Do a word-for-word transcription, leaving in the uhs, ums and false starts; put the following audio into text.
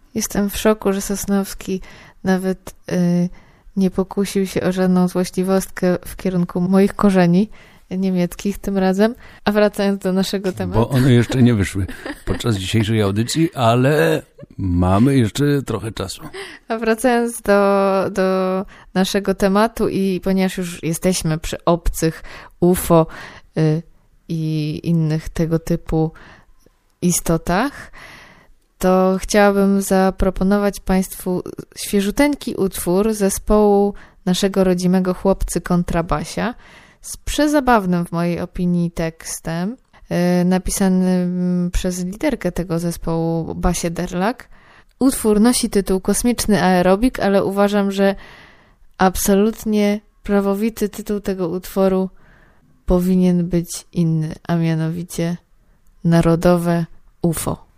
Jestem w szoku, że Sosnowski nawet y, nie pokusił się o żadną złośliwostkę w kierunku moich korzeni niemieckich tym razem. A wracając do naszego tematu. Bo one jeszcze nie wyszły podczas dzisiejszej audycji, ale mamy jeszcze trochę czasu. A wracając do, do naszego tematu i ponieważ już jesteśmy przy obcych, U F O y, i innych tego typu istotach, to chciałabym zaproponować Państwu świeżuteńki utwór zespołu naszego rodzimego Chłopcy Kontrabasia z przezabawnym w mojej opinii tekstem, yy, napisanym przez liderkę tego zespołu, Basię Derlak. Utwór nosi tytuł Kosmiczny Aerobik, ale uważam, że absolutnie prawowity tytuł tego utworu powinien być inny, a mianowicie Narodowe U F O.